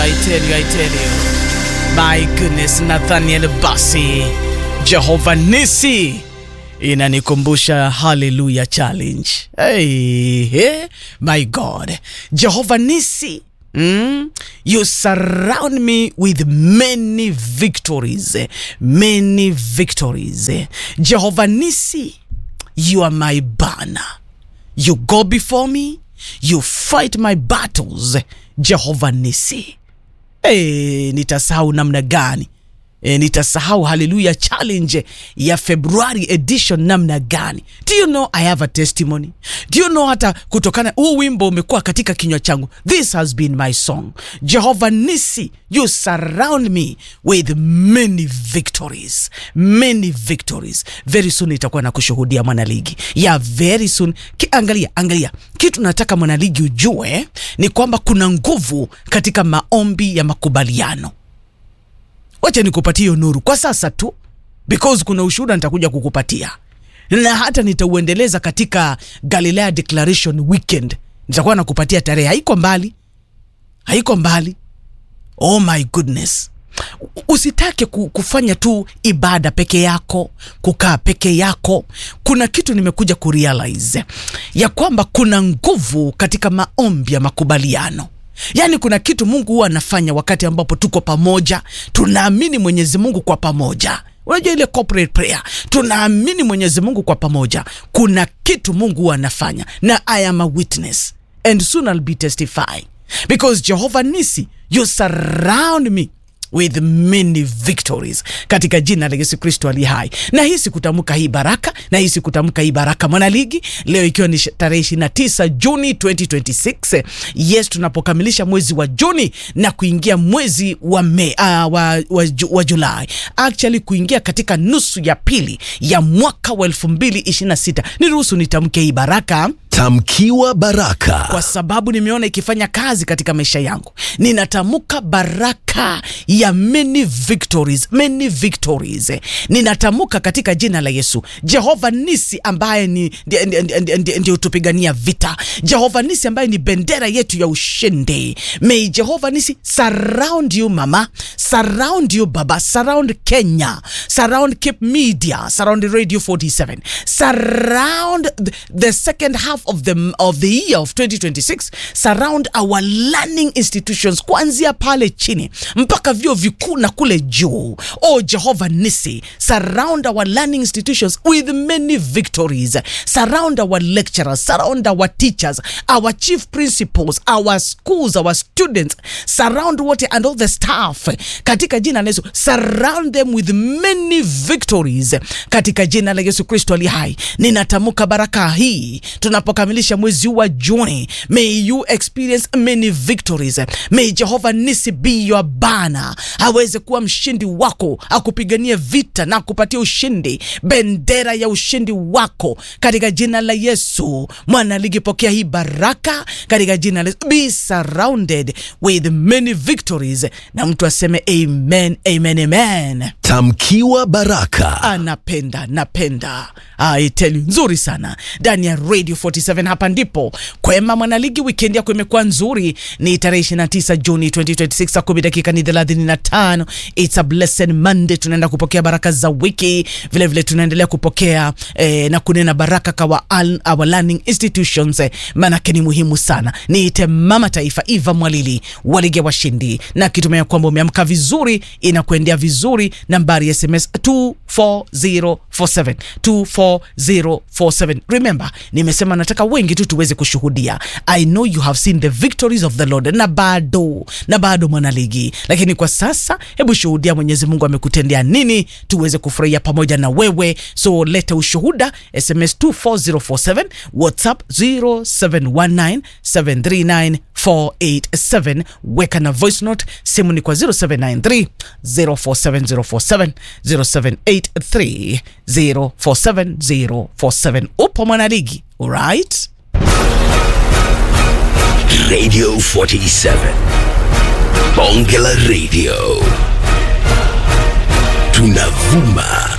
I tell you. My goodness, Nathaniel Basi, Jehovah Nisi. Inanikumbusha Hallelujah Challenge. Hey, my God. Jehovah Nisi. You surround me with many victories. Many victories. Jehovah Nisi, you are my banner. You go before me. You fight my battles. Jehovah Nisi. Nitasahau namna gani? Nitasahau Hallelujah Challenge ya February edition namna gani? Do you know I have a testimony? Do you know hata kutokana huu wimbo umekuwa katika kinywa changu? This has been my song. Jehovah Nisi, you surround me with many victories. Many victories. Very soon itakuwa na kushuhudia mwanaligi. Yeah, very soon. Angalia. Kitu nataka mwanaligi ujue ni kwamba kuna nguvu katika maombi ya makubaliano. Wacha nikupatie nuru kwa sasa tu, because kuna ushuhuda nitakuja kukupatia. Na hata nitauendeleza katika Galilea Declaration Weekend. Nitakuwa nakupatia tarehe, haiko mbali. Oh my goodness. Usitake kufanya tu ibada peke yako, kukaa peke yako. Kuna kitu nimekuja kurealize ya kwamba kuna nguvu katika maombi ya makubaliano. Yani kuna kitu Mungu huwa anafanya wakati ambapo tuko pamoja, tunaamini Mwenyezi Mungu kwa pamoja. Unajua ile corporate prayer, tunaamini Mwenyezi Mungu kwa pamoja. Kuna kitu Mungu huwa anafanya, na I am a witness and soon I'll be testifying, because Jehovah Nisi, you surround me with many victories katika jina la Yesu Kristo ali hai. Na hisi kutamka hii baraka mwanaligi leo ikiwa ni tarehe 29 Juni 2026. Yes, tunapokamilisha mwezi wa Juni na kuingia mwezi wa Mei, wa Julai. Actually kuingia katika nusu ya pili ya mwaka wa 2026. Niruhusu nitamke hii baraka. Tamkiwa baraka, kwa sababu nimeona ikifanya kazi katika maisha yangu. Ninatamka baraka ya many victories. Ninatamka katika jina la Yesu. Jehovah Nisi ambaye ndio utupigania vita. Jehovah Nisi ambaye ni bendera yetu ya ushindi. May Jehovah Nisi surround you mama, surround you baba, surround Kenya, surround Cape Media, surround Radio 47, surround the second half of the year of 2026, surround our learning institutions kuanzia pale chini mpaka vyuo vikuu na kule juu. Oh Jehovah Nisi, surround our learning institutions with many victories. Surround our lecturers, surround our teachers, our chief principals, our schools, our students, surround what and all the staff katika jina la Yesu. Surround them with many victories katika jina la Yesu Kristo ali hai. Ninatamka baraka hii tunapokamilisha mwezi wa Juni. May you experience many victories. May Jehovah Nisi be your banner. Aweze kuwa mshindi wako, akupiganie vita na kupatia ushindi, bendera ya ushindi wako katika jina la Yesu. Mwana ligi pokea hii baraka katika jina la Yesu. Be surrounded with many victories. Na mtu aseme amen, amen, amen. Tamkiwa baraka. Napenda. I tell you, nzuri sana. Ndani ya Radio 47 hapa ndipo kwema mwanaligi. Weekend yako imekuwa nzuri. Ni tarehe 29 Juni 2026 saa 10 dakika ni 35. It's a blessed Monday. Tunaenda kupokea baraka za wiki. Vile tunaendelea kupokea na kunena baraka kwa our learning institutions. Manake ni muhimu sana. Niite mama taifa Eva Mwalili walige washindi. Na kitumia kwamba umeamka vizuri, inakuendea vizuri. Nambari SMS 24047 24047. Remember, nimesema nataka wengi tu tuweze kushuhudia. I know you have seen the victories of the Lord. Na bado mwanaligi. Lakini kwa sasa hebu shuhudia Mwenyezi Mungu amekutendea nini, tuweze kufurahia pamoja na wewe. So leta ushuhuda. SMS 24047, WhatsApp 0719739487. Weka na voice note. Simu ni kwa 0793 047047 0783 047047. Upo mwanaligi. Alright? Radio 47 Bongela Radio. Tunavuma